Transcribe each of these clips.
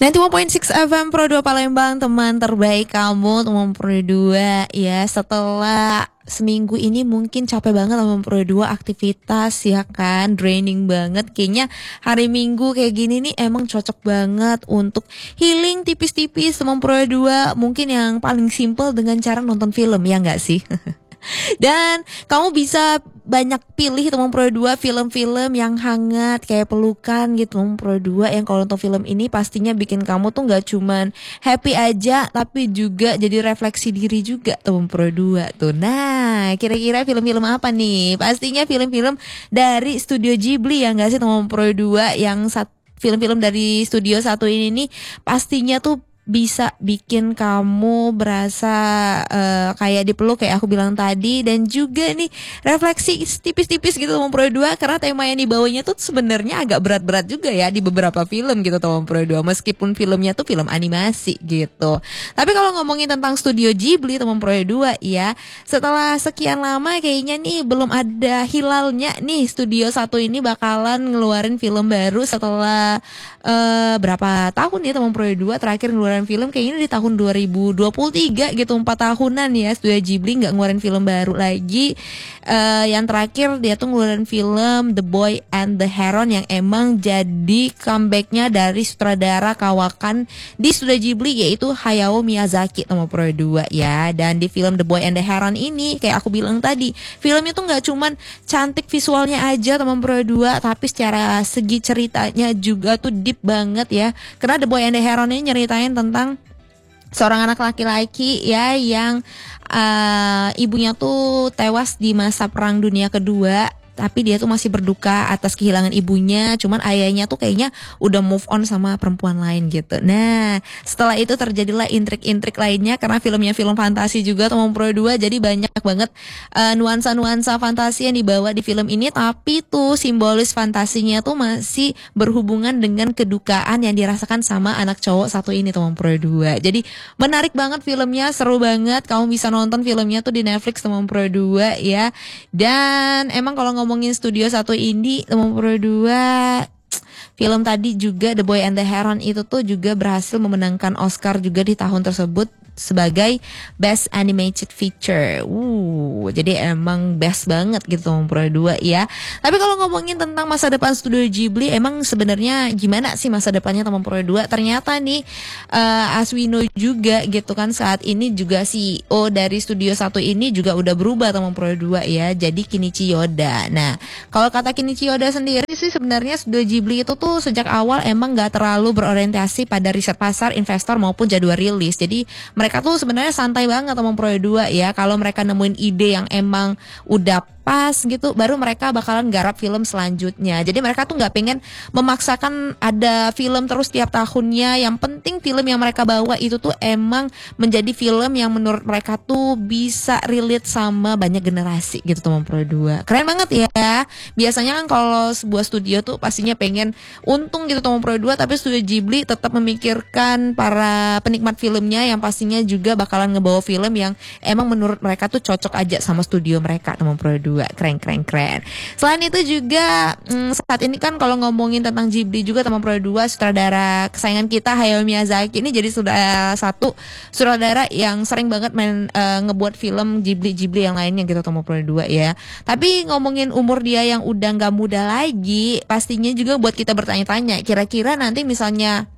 91.6 FM Pro 2 Palembang, teman terbaik kamu, teman Pro 2 ya. Setelah seminggu ini mungkin capek banget teman Pro 2 aktivitas ya kan, draining banget. Kayaknya hari Minggu kayak gini nih emang cocok banget untuk healing tipis-tipis teman Pro 2. Mungkin yang paling simple dengan cara nonton film, ya nggak sih? Dan kamu bisa banyak pilih teman Pro 2 film-film yang hangat kayak pelukan gitu teman Pro 2, yang kalau nonton film ini pastinya bikin kamu tuh gak cuman happy aja tapi juga jadi refleksi diri juga teman Pro 2 tuh. Nah, kira-kira film-film apa nih? Pastinya film-film dari Studio Ghibli, ya gak sih teman Pro 2? Film-film dari studio satu ini nih pastinya tuh bisa bikin kamu berasa kayak dipeluk kayak aku bilang tadi, dan juga nih refleksi tipis-tipis gitu teman Pro 2, karena tema yang dibawanya tuh sebenarnya agak berat-berat juga ya di beberapa film gitu teman Pro 2, meskipun filmnya tuh film animasi gitu. Tapi kalau ngomongin tentang studio Ghibli teman Pro 2 ya, setelah sekian lama kayaknya nih belum ada hilalnya nih studio satu ini bakalan ngeluarin film baru setelah berapa tahun ya teman Pro 2 terakhir ngeluarin film, kayaknya di tahun 2023 gitu, 4 tahunan ya Studio Ghibli nggak ngeluarin film baru lagi. Yang terakhir dia tuh ngeluarin film The Boy and the Heron yang emang jadi comebacknya dari sutradara kawakan di Studio Ghibli, yaitu Hayao Miyazaki teman Pro 2 ya. Dan di film The Boy and the Heron ini kayak aku bilang tadi, filmnya tuh nggak cuman cantik visualnya aja teman Pro 2, tapi secara segi ceritanya juga tuh deep banget ya. Karena The Boy and the Heron ini nyeritain tentang seorang anak laki-laki ya yang ibunya tuh tewas di masa Perang Dunia Kedua, tapi dia tuh masih berduka atas kehilangan ibunya. Cuman ayahnya tuh kayaknya udah move on sama perempuan lain gitu. Nah, setelah itu terjadilah intrik-intrik lainnya, karena filmnya film fantasi juga teman Pro 2, jadi banyak banget nuansa-nuansa fantasi yang dibawa di film ini. Tapi tuh simbolis fantasinya tuh masih berhubungan dengan kedukaan yang dirasakan sama anak cowok satu ini teman Pro 2. Jadi menarik banget filmnya, seru banget. Kamu bisa nonton filmnya tuh di Netflix teman Pro 2 ya. Dan emang kalau ngomongin studio satu ini teman Pro 2, film tadi juga The Boy and the Heron itu tuh juga berhasil memenangkan Oscar juga di tahun tersebut sebagai Best Animated Feature. Jadi emang best banget gitu teman Pro 2 ya. Tapi kalau ngomongin tentang masa depan Studio Ghibli, emang sebenarnya gimana sih masa depannya teman Pro 2? Ternyata nih as we know juga gitu kan, saat ini juga CEO dari studio satu ini juga udah berubah teman Pro 2 ya. Jadi Kinichi Yoda. Nah, kalau kata Kinichi Yoda sendiri sih sebenarnya Studio Ghibli itu tuh sejak awal emang gak terlalu berorientasi pada riset pasar, investor maupun jadwal rilis. Jadi mereka tuh sebenarnya santai banget teman Pro 2 ya. Kalau mereka nemuin ide yang emang udah pas gitu, baru mereka bakalan garap film selanjutnya. Jadi mereka tuh nggak pengen memaksakan ada film terus tiap tahunnya. Yang penting film yang mereka bawa itu tuh emang menjadi film yang menurut mereka tuh bisa relate sama banyak generasi gitu teman Pro 2. Keren banget ya. Biasanya kan kalau sebuah studio tuh pastinya pengen untung gitu teman Pro 2, tapi Studio Ghibli tetap memikirkan para penikmat filmnya yang pastinya juga bakalan ngebawa film yang emang menurut mereka tuh cocok aja sama studio mereka teman Pro 2. Keren. Selain itu juga saat ini kan kalau ngomongin tentang Ghibli juga teman Pro 2, sutradara kesayangan kita Hayao Miyazaki ini jadi sudah satu sutradara yang sering banget ngebuat film Ghibli yang lainnya gitu teman Pro 2 ya. Tapi ngomongin umur dia yang udah gak muda lagi, pastinya juga buat kita bertanya-tanya, kira-kira nanti misalnya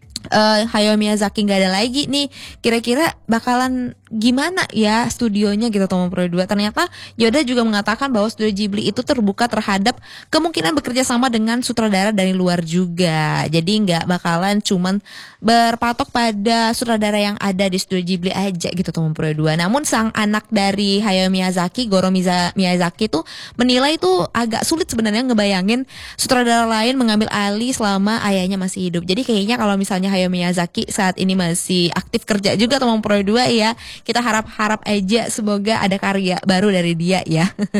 Hayao Miyazaki nggak ada lagi nih, kira-kira bakalan gimana ya studionya gitu teman Pro 2. Ternyata Yoda juga mengatakan bahwa Studio Ghibli itu terbuka terhadap kemungkinan bekerja sama dengan sutradara dari luar juga. Jadi nggak bakalan cuman berpatok pada sutradara yang ada di Studio Ghibli aja gitu teman Pro 2. Namun sang anak dari Hayao Miyazaki, Goro Miyazaki tuh menilai itu agak sulit sebenarnya ngebayangin sutradara lain mengambil alih selama ayahnya masih hidup. Jadi kayaknya kalau misalnya Hayao Miyazaki saat ini masih aktif kerja juga teman Pro 2 ya, kita harap-harap aja semoga ada karya baru dari dia ya.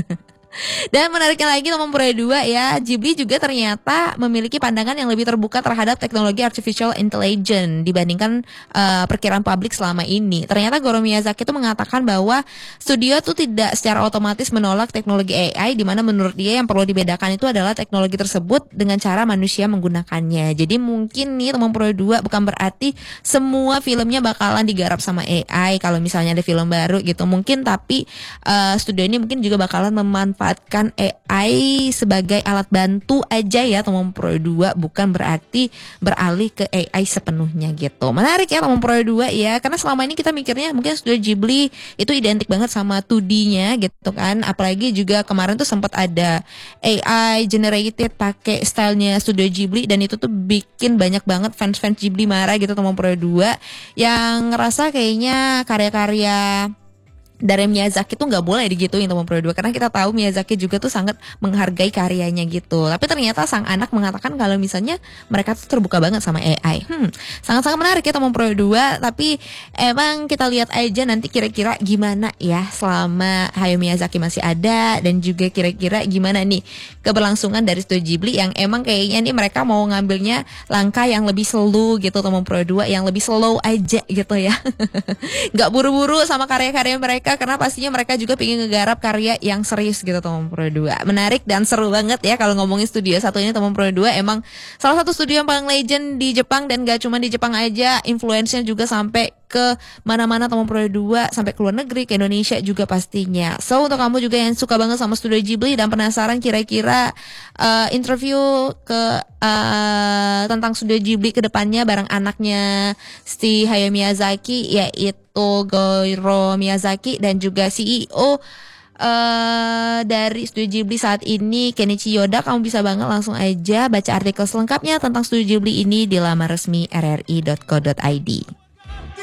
Dan menariknya lagi teman Pro 2 ya, Ghibli juga ternyata memiliki pandangan yang lebih terbuka terhadap teknologi artificial intelligence dibandingkan perkiraan publik selama ini. Ternyata Goro Miyazaki itu mengatakan bahwa studio tuh tidak secara otomatis menolak teknologi AI, di mana menurut dia yang perlu dibedakan itu adalah teknologi tersebut dengan cara manusia menggunakannya. Jadi mungkin nih teman Pro 2 bukan berarti semua filmnya bakalan digarap sama AI kalau misalnya ada film baru gitu mungkin, tapi studio ini mungkin juga bakalan memanfaatkan AI sebagai alat bantu aja ya teman Pro 2, bukan berarti beralih ke AI sepenuhnya gitu. Menarik ya teman Pro 2 ya, karena selama ini kita mikirnya mungkin studio Ghibli itu identik banget sama 2D-nya gitu kan. Apalagi juga kemarin tuh sempat ada AI generated pakai stylenya studio Ghibli, dan itu tuh bikin banyak banget fans-fans Ghibli marah gitu teman Pro 2, yang ngerasa kayaknya karya-karya dari Miyazaki tuh nggak boleh digituin teman Pro 2, karena kita tahu Miyazaki juga tuh sangat menghargai karyanya gitu. Tapi ternyata sang anak mengatakan kalau misalnya mereka tuh terbuka banget sama AI. Sangat-sangat menarik ya teman Pro 2. Tapi emang kita lihat aja nanti kira-kira gimana ya selama Hayao Miyazaki masih ada, dan juga kira-kira gimana nih keberlangsungan dari studio Ghibli yang emang kayaknya nih mereka mau ngambilnya langkah yang lebih slow gitu teman Pro 2, yang lebih slow aja gitu ya. Nggak buru-buru sama karya-karya mereka, karena pastinya mereka juga pengen ngegarap karya yang serius gitu teman Pro 2. Menarik dan seru banget ya kalau ngomongin studio satu ini teman Pro 2. Emang salah satu studio yang paling legend di Jepang, dan gak cuma di Jepang aja, influence-nya juga sampai ke mana-mana teman Pro 2, sampai ke luar negeri, ke Indonesia juga pastinya. So untuk kamu juga yang suka banget sama studio Ghibli dan penasaran kira-kira interview ke tentang studio Ghibli ke depannya bareng anaknya si Hayao Miyazaki, yaitu Goro Miyazaki, dan juga CEO dari studio Ghibli saat ini, Kenichi Yoda, kamu bisa banget langsung aja baca artikel selengkapnya tentang studio Ghibli ini di laman resmi rri.co.id.